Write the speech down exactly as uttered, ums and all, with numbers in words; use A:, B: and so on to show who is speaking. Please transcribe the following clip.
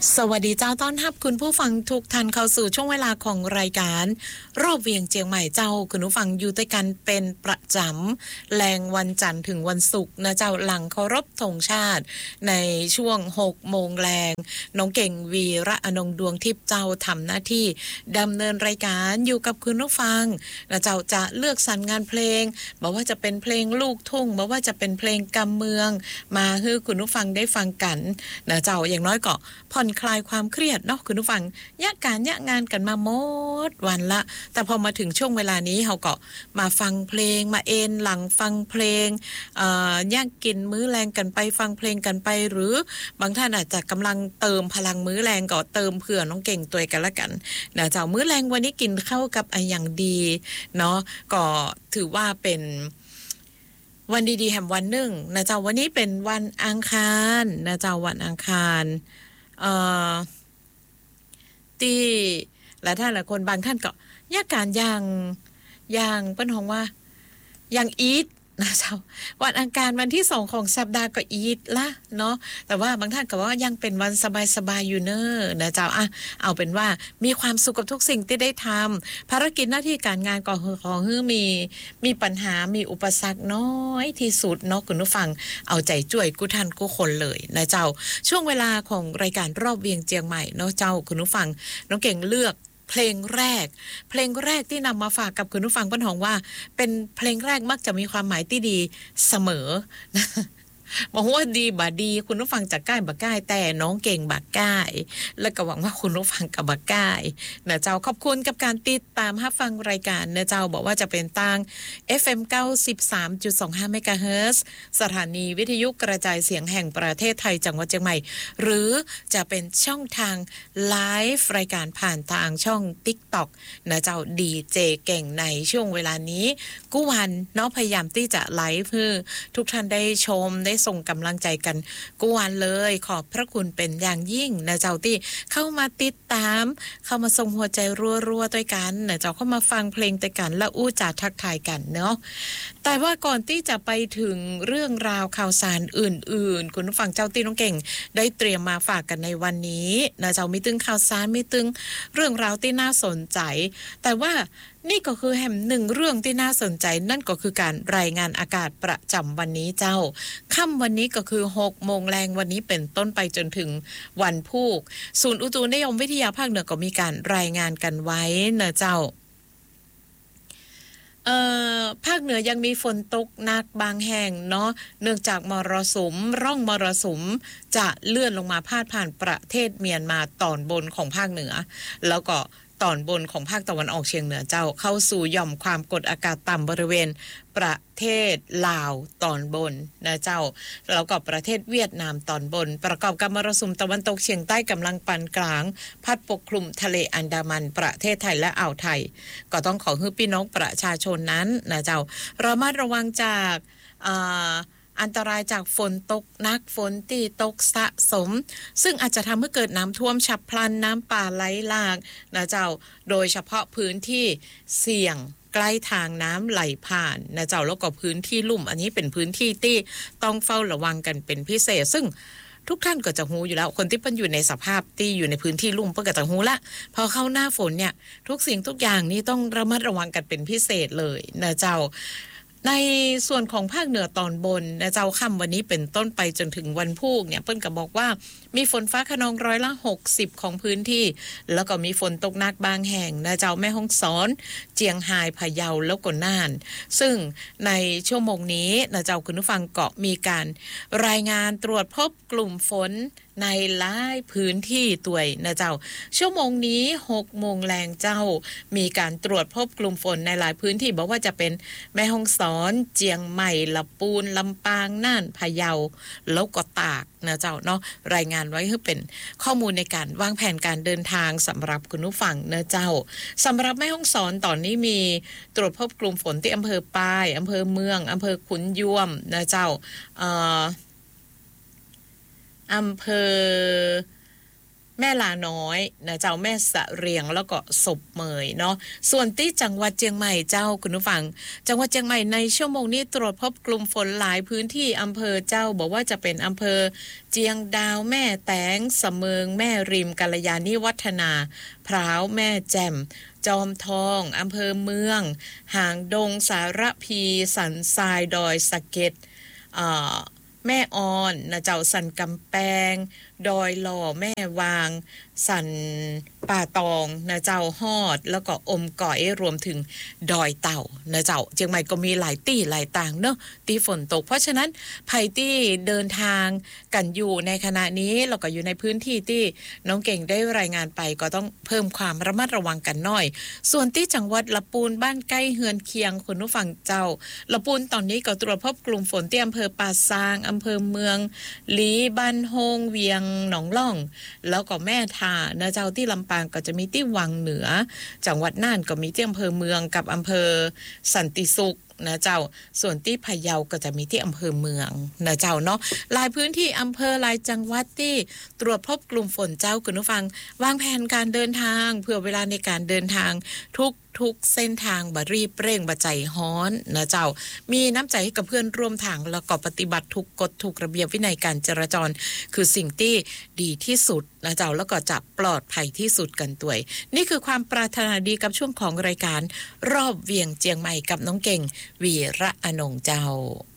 A: สวัสดีเจ้าต้อนรับคุณผู้ฟังทุกท่านเข้าสู่ช่วงเวลาของรายการรอบเวียงเจียงใหม่เจ้าคุณผู้ฟังอยู่ด้วยกันเป็นประจำแรงวันจันทร์ถึงวันศุกร์นะเจ้าหลังเคารพธงชาติในช่วงหกโมงแรงน้องเก่งวีระอนงดวงทิพย์เจ้าทำหน้าที่ดำเนินรายการอยู่กับคุณผู้ฟังนะเจ้าจะเลือกสรรงานเพลงบอกว่าจะเป็นเพลงลูกทุ่งบอกว่าจะเป็นเพลงกำเมืองมาให้คุณผู้ฟังได้ฟังกันนะเจ้าอย่างน้อยก็ผ่อนคลายความเครียดเนาะคุณผู้ฟังยะการยะงานกันมาหมดวันละแต่พอมาถึงช่วงเวลานี้เฮาก็มาฟังเพลงมาเอนหลังฟังเพลงเอ่อยากกินมื้อแรงกันไปฟังเพลงกันไปหรือบางท่านอาจจะกำลังเติมพลังมื้อแรงก็เติมเผื่อน้องเก่งตัวกันละกันนะเจ้ามื้อแรงวันนี้กินเข้ากับไอ้อย่างดีเนาะก็ถือว่าเป็นวันดีๆแห่งวันหนึ่งนะเจ้าวันนี้เป็นวันอังคารนะเจ้าวันอังคารเอ่อที่หลายท่านหลายคนบางท่านก็ยากการอย่างอย่างเปิ้นฮ้องว่าอย่างอีทนะเจ้าวันอังคารวันที่สองของสัปดาห์ก็อีทละเนาะแต่ว่าบางท่านก็ว่ายังเป็นวันสบายๆอยู่เนอะนะเจ้าอ่ะเอาเป็นว่ามีความสุขกับทุกสิ่งที่ได้ทำภารกิจหน้าที่การงานก็ของฮื้อมีมีปัญหามีอุปสรรคน้อยที่สุดเนาะคุณผู้ฟังเอาใจช่วยกู้ท่านกู้คนเลยนะเจ้าช่วงเวลาของรายการรอบเวียงเจียงใหม่เนาะเจ้าคุณผู้ฟังน้องเก่งเลือกเพลงแรกเพลงแรกที่นำมาฝากกับคุณผู้ฟังป้นหองว่าเป็นเพลงแรกมักจะมีความหมายที่ดีเสมอนะบอกว่าดีบ่ดีคุณผู้ฟังจะใกล้บ่ใกล้แต่น้องเก่งบ่ใกล้แล้วก็หวังว่าคุณผู้ฟังกับบ่ใกล้นะเจ้าขอบคุณกับการติดตามรับฟังรายการนะเจ้าบอกว่าจะเป็นทาง เอฟ เอ็ม เก้าสิบสามจุดสองห้า เมกะเฮิรตซ์สถานีวิทยุกระจายเสียงแห่งประเทศไทยจังหวัดเชียงใหม่หรือจะเป็นช่องทางไลฟ์รายการผ่านทางช่อง TikTok นะเจ้าดีเจเก่งในช่วงเวลานี้กู้วันเนาะพยายามที่จะไลฟ์เพื่อทุกท่านได้ชมได้ส่งกำลังใจกันกู้วันเลยขอบพระคุณเป็นอย่างยิ่งนะเจ้าที่เข้ามาติดตามเข้ามาส่งหัวใจรัวๆด้วยกันนะเจ้าเข้ามาฟังเพลงด้วยกันและอู้จาทักทายกันเนาะแต่ว่าก่อนที่จะไปถึงเรื่องราวข่าวสารอื่นๆคุณผู้ฟังเจ้าที่น้องเก่งได้เตรียมมาฝากกันในวันนี้นะเจ้ามีตึงข่าวสารมีตึงเรื่องราวที่น่าสนใจแต่ว่านี่ก็คือแห่งหนึ่งเรื่องที่น่าสนใจนั่นก็คือการรายงานอากาศประจำวันนี้เจ้าค่ำวันนี้ก็คือหกโมงแรงวันนี้เป็นต้นไปจนถึงวันพุธศูนย์อุตุนิยมวิทยาภาคเหนือก็มีการรายงานกันไว้นะเจ้าเอ่อภาคเหนือยังมีฝนตกหนักบางแห่งเนาะเนื่องจากมรสุมร่องมรสุมจะเลื่อนลงมาพาดผ่านประเทศเมียนมาตอนบนของภาคเหนือแล้วก็ตอนบนของภาคตะวันออกเฉียงเหนือเจ้าเข้าสู่หย่อมความกดอากาศต่ำบริเวณประเทศลาวตอนบนนะเจ้าแล้วก็ประเทศเวียดนามตอนบนประกอบกับมรสุมตะวันตกเฉียงใต้กำลังปานกลางพัดปกคลุมทะเลอันดามันประเทศไทยและอ่าวไทยก็ต้องขอให้พี่น้องประชาชนนั้นนะเจ้าระมัดระวังจากอ่าอันตรายจากฝนตกหนักฝนที่ตกสะสมซึ่งอาจจะทำให้เกิดน้ำท่วมฉับพลันน้ำป่าไหลหลากนะเจ้าโดยเฉพาะพื้นที่เสี่ยงใกล้ทางน้ำไหลผ่านนะเจ้าแล้วก็พื้นที่ลุ่มอันนี้เป็นพื้นที่ที่ต้องเฝ้าระวังกันเป็นพิเศษซึ่งทุกท่านก็จะฮู้อยู่แล้วคนที่เพิ่นอยู่ในสภาพที่อยู่ในพื้นที่ลุ่มเพิ่นก็จะฮู้ละพอเข้าหน้าฝนเนี่ยทุกสิ่งทุกอย่างนี่ต้องระมัดระวังกันเป็นพิเศษเลยนะเจ้าในส่วนของภาคเหนือตอนบนนะเจ้าค่ำวันนี้เป็นต้นไปจนถึงวันพุธเนี่ยเพิ่นก็บอกว่ามีฝนฟ้าคะนองร้อยละหกสิบของพื้นที่แล้วก็มีฝนตกหนักบางแห่งนะเจ้าแม่ฮ่องสอนเจียงไฮ้พะเยาแล้วก็น่านซึ่งในชั่วโมงนี้นะเจ้าคุณผู้ฟังก็มีการรายงานตรวจพบกลุ่มฝนในหลายพื้นที่ตัวยนะเจ้าชั่วโมงนี้หกโมงแรงเจ้ามีการตรวจพบกลุ่มฝนในหลายพื้นที่บอกว่าจะเป็นแม่ฮ่องสอนเจียงใหม่ลำปูนลำปางน่านพะเยาแล้วก็ตากนะเจ้าเนาะรายงานไว้ให้เป็นข้อมูลในการวางแผนการเดินทางสำหรับคุณผู้ฟังนะเจ้าสำหรับแม่ฮ่องสอนตอนนี้มีตรวจพบกลุ่มฝนที่อำเภอปายอำเภอเมืองอำเภอขุนยวมนะเจ้าเอ่ออำเภอแม่ลาน้อยนะเจ้าแม่สะเรียงแล้วก็ศพเมยเนาะส่วนที่จังหวัดเชียงใหม่เจ้าคุณผู้ฟังจังหวัดเชียงใหม่ในชั่วโมงนี้ตรวจพบกลุ่มฝนหลายพื้นที่อำเภอเจ้าบอกว่าจะเป็นอำเภอเจียงดาวแม่แตงสะเมิงแม่ริมกัลยาณิวัฒนาพร้าวแม่แจ่มจอมทองอำเภอเมืองหางดงสารพีสันทรายดอยสะเก็ดอ่าแม่ออนนะเจ้าสันกำแพงดอยหล่อแม่วางสันป่าตองนะเจ้าฮอดแล้วก็อมก่อยรวมถึงดอยเต่านะเจ้าเชียงใหม่ก็มีหลายที่หลายต่างเนอะที่ฝนตกเพราะฉะนั้นภัยที่เดินทางกันอยู่ในขณะนี้แล้วก็อยู่ในพื้นที่ที่น้องเก่งได้รายงานไปก็ต้องเพิ่มความระมัดระวังกันหน่อยส่วนที่จังหวัดละปูนบ้านใกล้เฮือนเคียงคุณผู้ฟังเจ้าละปูนตอนนี้ก็ตรวจพบกลุ่มฝนที่อำเภอป่าซางอำเภอเมืองลีบ้านโฮงเวียงหนองล่องแล้วก็แม่ทานะเจ้าที่ลำปางก็จะมีที่วังเหนือจังหวัดน่านก็มีที่อำเภอเมืองกับอำเภอสันติสุขนะเจ้าส่วนที่พะเยาก็จะมีที่อำเภอเมืองนะเจ้าเนาะหลายพื้นที่อำเภอหลายจังหวัดที่ตรวจพบกลุ่มฝนเจ้าคุณผู้ฟังวางแผนการเดินทางเพื่อเวลาในการเดินทางทุกทุกเส้นทางบ่รีบเร่งบ่ใจฮ้อนนะเจ้ามีน้ำใจให้กับเพื่อนร่วมทางแล้วก็ปฏิบัติทุกกฎทุกระเบียบวินัยการจราจรคือสิ่งที่ดีที่สุดนะเจ้าแล้วก็จะปลอดภัยที่สุดกันด้วยนี่คือความปรารถนาดีกับช่วงของรายการรอบเวียงเจียงใหม่กับน้องเก่งวีระอนงเจ้า